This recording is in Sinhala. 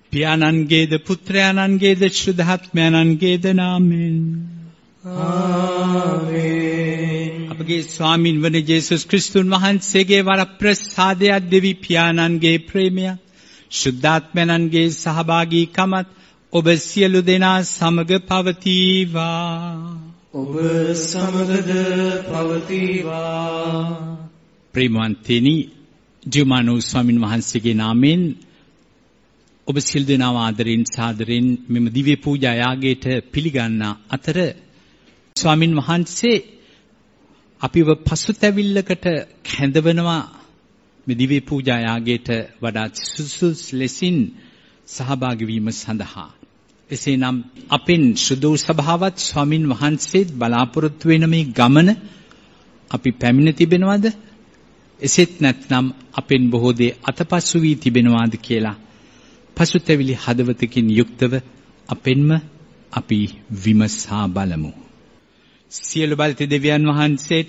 පියාණන්ගේද පුත්‍රයාණන්ගේද ශුද්ධාත්මයන්ගේද නාමයෙන්. ආමේන්. අපගේ ස්වාමින් වන ජේසුස් ක්‍රිස්තුන් වහන්සේගේ වරප්‍රසාදයක් දෙවි පියාණන්ගේ ප්‍රේමයක් ශුද්ධාත්මයන්ගේ සහභාගීකමත් ඔබ සියලු දෙනා සමග පවතිවා. ඔබ සමගද පවතිවා. ප්‍රේමවන්තනි, ජීවමානව ස්වාමින් වහන්සේගේ නාමයෙන් ඔබ සියලු දෙනාම ආදරෙන් සාදරෙන් මෙම දිව්‍ය පූජා යාගයට පිළිගන්න අතර ස්වාමින් වහන්සේ අපිව පසුතැවිල්ලකට කැඳවනවා මේ දිව්‍ය පූජා යාගයට වඩාත් සුසුස් ලෙසින් සහභාගී වීම සඳහා. එසේනම් අපෙන් සුදු සභාවත් ස්වාමින් වහන්සේත් බලාපොරොත්තු වෙන මේ ගමන අපි පැමිණ තිබෙනවද? එසේත් නැත්නම් අපෙන් බොහෝ දේ අතපසු වී තිබෙනවාද කියලා පසුතැවිලි හදවතකින් යුක්තව අපෙන්ම අපි විමසා බලමු. සියලු බලති දෙවියන් වහන්සේට